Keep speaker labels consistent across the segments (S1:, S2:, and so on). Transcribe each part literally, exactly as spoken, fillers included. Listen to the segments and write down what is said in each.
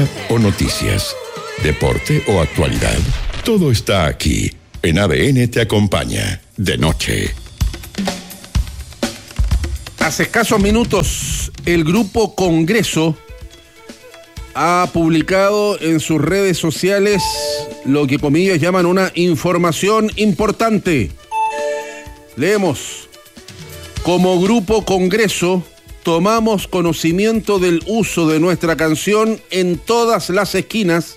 S1: O noticias, deporte o actualidad. Todo está aquí. En A D N te acompaña de noche.
S2: Hace escasos minutos, el Grupo Congreso ha publicado en sus redes sociales lo que comillas llaman una información importante. Leemos: como Grupo Congreso tomamos conocimiento del uso de nuestra canción en todas las esquinas.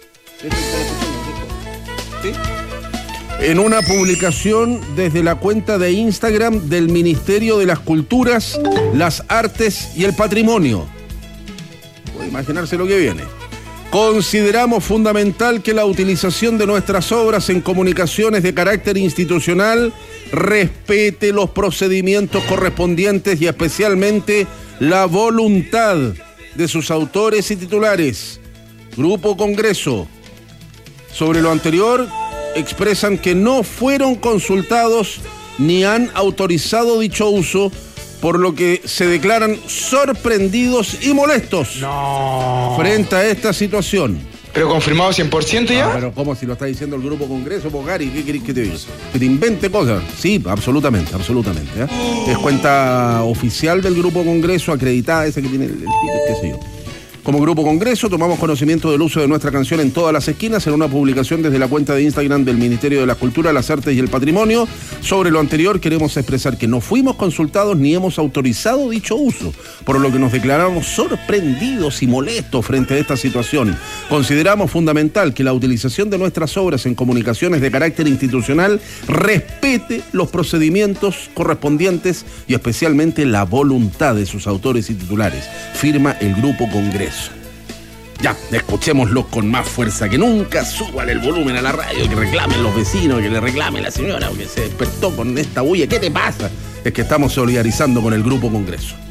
S2: ¿Sí? En una publicación desde la cuenta de Instagram del Ministerio de las Culturas, las Artes y el Patrimonio. Puede imaginarse lo que viene. Consideramos fundamental que la utilización de nuestras obras en comunicaciones de carácter institucional respete los procedimientos correspondientes y especialmente la voluntad de sus autores y titulares. Grupo Congreso. Sobre lo anterior, expresan que no fueron consultados ni han autorizado dicho uso, por lo que se declaran sorprendidos y molestos
S3: no.
S2: frente a esta situación.
S3: ¿Pero confirmado cien por ciento ya?
S2: Ah, pero ¿cómo si lo está diciendo el Grupo Congreso, pues, Gary? ¿Qué querés que te diga? ¿Que te invente cosas? Sí, absolutamente, absolutamente. ¿eh? Es cuenta oficial del Grupo Congreso, acreditada, esa que tiene el, el ticket, qué sé yo. Como Grupo Congreso, tomamos conocimiento del uso de nuestra canción en todas las esquinas en una publicación desde la cuenta de Instagram del Ministerio de la Cultura, las Artes y el Patrimonio. Sobre lo anterior, queremos expresar que no fuimos consultados ni hemos autorizado dicho uso, por lo que nos declaramos sorprendidos y molestos frente a esta situación. Consideramos fundamental que la utilización de nuestras obras en comunicaciones de carácter institucional respete los procedimientos correspondientes y especialmente la voluntad de sus autores y titulares. Firma el Grupo Congreso. Ya, escuchémoslo con más fuerza que nunca. Suban el volumen a la radio, que reclamen los vecinos, que le reclame la señora, que se despertó con esta bulla. ¿Qué te pasa? Es que estamos solidarizando con el Grupo Congreso.